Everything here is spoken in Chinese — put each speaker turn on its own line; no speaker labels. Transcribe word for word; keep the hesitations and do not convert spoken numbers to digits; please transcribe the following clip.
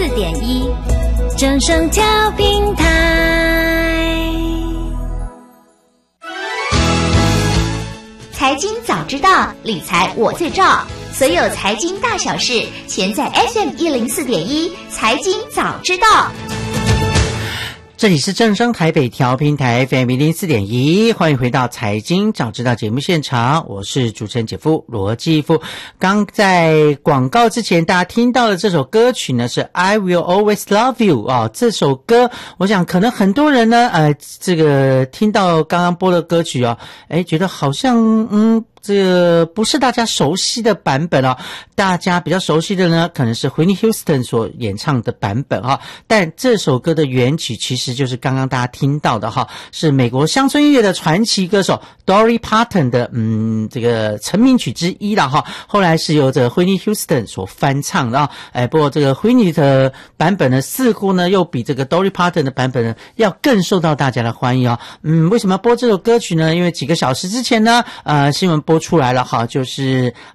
四点一，正声调频台。
财经早知道，理财我最照。所有财经大小事，全在 F M 一零四点一财经早知道。
这里是正声台北调频台 F M 一零四点一，欢迎回到财经早知道节目现场，我是主持人姐夫罗继夫。刚在广告之前，大家听到的这首歌曲呢是 I Will Always Love You 啊、哦，这首歌，我想可能很多人呢，呃，这个听到刚刚播的歌曲啊，哎，觉得好像嗯。这个不是大家熟悉的版本哦，大家比较熟悉的呢，可能是 Whitney Houston 所演唱的版本哈、哦。但这首歌的原曲其实就是刚刚大家听到的哈、哦，是美国乡村音乐的传奇歌手 Dolly Parton 的嗯这个成名曲之一啦哈。后来是由这个 Whitney Houston 所翻唱的啊，哎，不过这个 Whitney 的版本呢，似乎呢又比这个 Dolly Parton 的版本呢要更受到大家的欢迎哦。嗯，为什么要播这首歌曲呢？因为几个小时之前呢，呃，新闻播。播出来了哈，就是